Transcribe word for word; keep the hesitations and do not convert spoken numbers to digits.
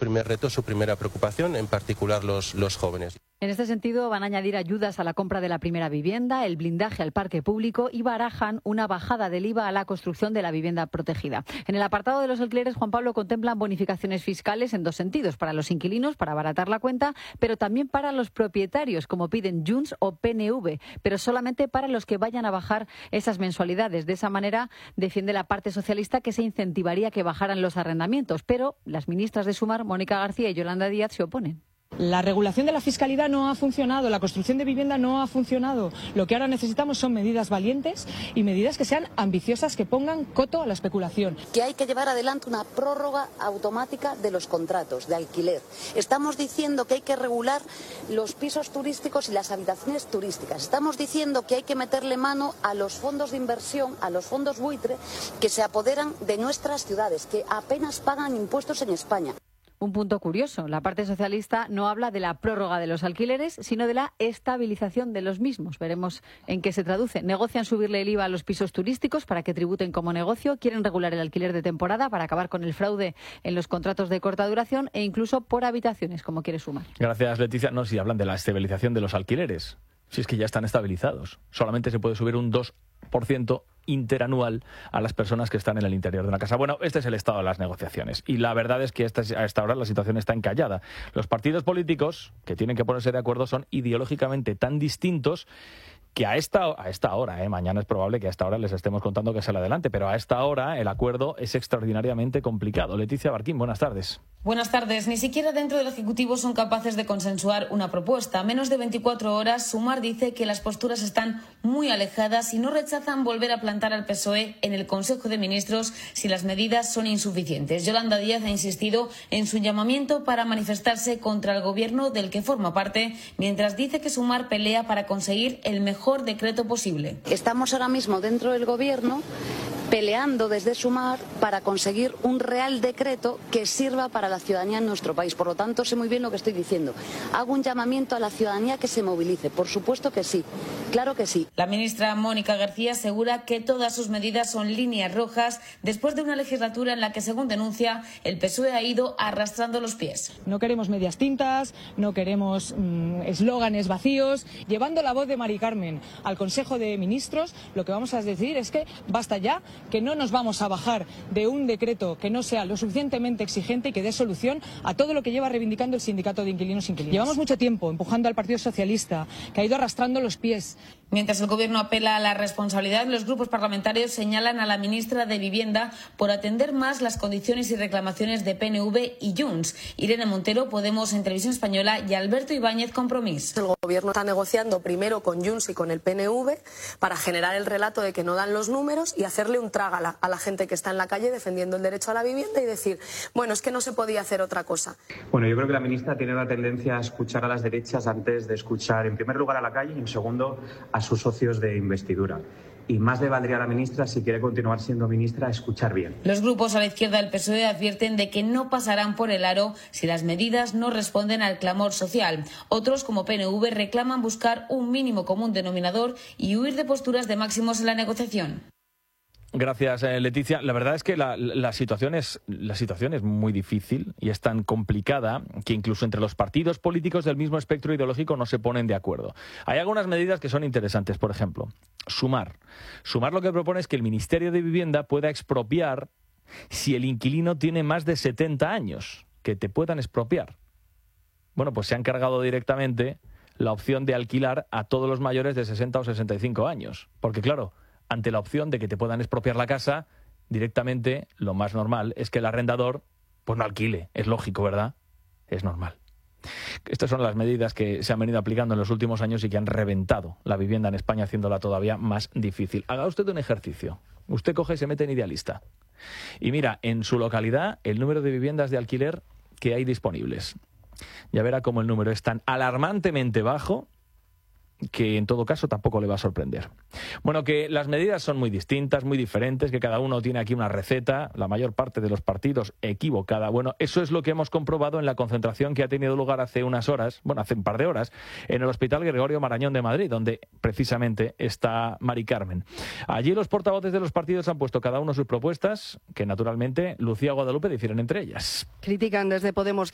primer reto, su primera preocupación, en particular los, los jóvenes. En este sentido, van a añadir ayudas a la compra de la primera vivienda, el blindaje al parque público y barajan una bajada del I V A a la construcción de la vivienda protegida. En el apartado de los alquileres, Juan Pablo, contemplan bonificaciones fiscales en dos sentidos: para los inquilinos, para abaratar la cuenta, pero también para los propietarios, como piden Junts o P N V, pero solamente para los que vayan a bajar esas mensualidades. De esa manera, defiende la parte socialista que se incentivaría que bajaran los arrendamientos, pero las ministras de Sumar, Mónica García y Yolanda Díaz, se oponen. La regulación de la fiscalidad no ha funcionado, la construcción de vivienda no ha funcionado. Lo que ahora necesitamos son medidas valientes y medidas que sean ambiciosas, que pongan coto a la especulación. Que hay que llevar adelante una prórroga automática de los contratos de alquiler. Estamos diciendo que hay que regular los pisos turísticos y las habitaciones turísticas. Estamos diciendo que hay que meterle mano a los fondos de inversión, a los fondos buitre, que se apoderan de nuestras ciudades, que apenas pagan impuestos en España. Un punto curioso, la parte socialista no habla de la prórroga de los alquileres, sino de la estabilización de los mismos. Veremos en qué se traduce. Negocian subirle el I V A a los pisos turísticos para que tributen como negocio, quieren regular el alquiler de temporada para acabar con el fraude en los contratos de corta duración e incluso por habitaciones, como quiere Sumar. Gracias, Leticia. No, si hablan de la estabilización de los alquileres, si es que ya están estabilizados. Solamente se puede subir un dos por ciento interanual a las personas que están en el interior de una casa. Bueno, este es el estado de las negociaciones y la verdad es que esta, a esta hora la situación está encallada. Los partidos políticos que tienen que ponerse de acuerdo son ideológicamente tan distintos que a esta, a esta hora, eh, mañana es probable que a esta hora les estemos contando que sale adelante, pero a esta hora el acuerdo es extraordinariamente complicado. Leticia Barquín, buenas tardes. Buenas tardes. Ni siquiera dentro del Ejecutivo son capaces de consensuar una propuesta. A menos de veinticuatro horas, Sumar dice que las posturas están muy alejadas y no rechazan volver a plantar al P S O E en el Consejo de Ministros si las medidas son insuficientes. Yolanda Díaz ha insistido en su llamamiento para manifestarse contra el Gobierno del que forma parte, mientras dice que Sumar pelea para conseguir el mejor decreto posible. Estamos ahora mismo dentro del Gobierno peleando desde Sumar para conseguir un real decreto que sirva para la ciudadanía en nuestro país. Por lo tanto, sé muy bien lo que estoy diciendo. Hago un llamamiento a la ciudadanía que se movilice. Por supuesto que sí. Claro que sí. La ministra Mónica García asegura que todas sus medidas son líneas rojas después de una legislatura en la que, según denuncia, el P S O E ha ido arrastrando los pies. No queremos medias tintas, no queremos mmm, eslóganes vacíos. Llevando la voz de Mari Carmen al Consejo de Ministros, lo que vamos a decir es que basta ya, que no nos vamos a bajar de un decreto que no sea lo suficientemente exigente y que dé solución a todo lo que lleva reivindicando el sindicato de inquilinos e inquilinas. Llevamos mucho tiempo empujando al Partido Socialista, que ha ido arrastrando los pies. Mientras el Gobierno apela a la responsabilidad, los grupos parlamentarios señalan a la ministra de Vivienda por atender más las condiciones y reclamaciones de P N V y Junts. Irene Montero, Podemos en Televisión Española, y Alberto Ibáñez, Compromís. El Gobierno está negociando primero con Junts y con el P N V para generar el relato de que no dan los números y hacerle un trágala a la gente que está en la calle defendiendo el derecho a la vivienda y decir, bueno, es que no se podía hacer otra cosa. Bueno, yo creo que la ministra tiene la tendencia a escuchar a las derechas antes de escuchar, en primer lugar, a la calle y, en segundo, a sus socios de investidura. Y más le valdría a la ministra, si quiere continuar siendo ministra, escuchar bien. Los grupos a la izquierda del P S O E advierten de que no pasarán por el aro si las medidas no responden al clamor social. Otros, como P N V, reclaman buscar un mínimo común denominador y huir de posturas de máximos en la negociación. Gracias, eh, Leticia. La verdad es que la, la, situación es, la situación es muy difícil y es tan complicada que incluso entre los partidos políticos del mismo espectro ideológico no se ponen de acuerdo. Hay algunas medidas que son interesantes, por ejemplo, Sumar. Sumar lo que propone es que el Ministerio de Vivienda pueda expropiar si el inquilino tiene más de setenta años, que te puedan expropiar. Bueno, pues se han cargado directamente la opción de alquilar a todos los mayores de sesenta o sesenta y cinco años, porque claro, ante la opción de que te puedan expropiar la casa, directamente lo más normal es que el arrendador pues no alquile. Es lógico, ¿verdad? Es normal. Estas son las medidas que se han venido aplicando en los últimos años y que han reventado la vivienda en España, haciéndola todavía más difícil. Haga usted un ejercicio. Usted coge y se mete en Idealista. Y mira, en su localidad, el número de viviendas de alquiler que hay disponibles. Ya verá cómo el número es tan alarmantemente bajo que en todo caso tampoco le va a sorprender. Bueno, que las medidas son muy distintas, muy diferentes, que cada uno tiene aquí una receta, la mayor parte de los partidos equivocada. Bueno, eso es lo que hemos comprobado en la concentración que ha tenido lugar hace unas horas, bueno, hace un par de horas, en el Hospital Gregorio Marañón de Madrid, donde precisamente está Mari Carmen. Allí los portavoces de los partidos han puesto cada uno sus propuestas, que naturalmente Lucía Guadalupe difieren entre ellas. Critican desde Podemos